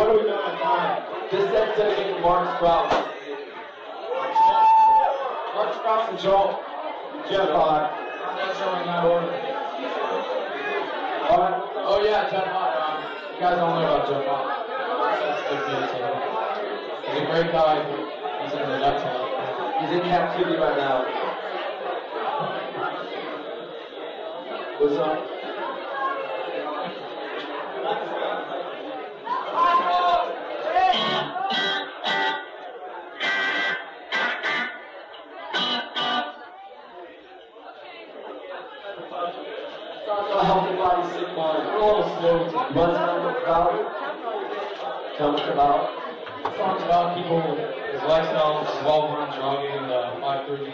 What are we doing at time? This set's dedicated to Mark Sprouse. Mark Sprouse and Joel. Jeff Hott. I'm not showing that order. Oh yeah, Jeff Hott. You guys don't know about Jeff Hott. He's a great guy. He's in the Nets. He's in captivity right now. What's up? A healthy body, sick mind. We're a little slow to run around the crowd. Tell us about. Songs about people, his lifestyle, revolving around jogging and 5:30.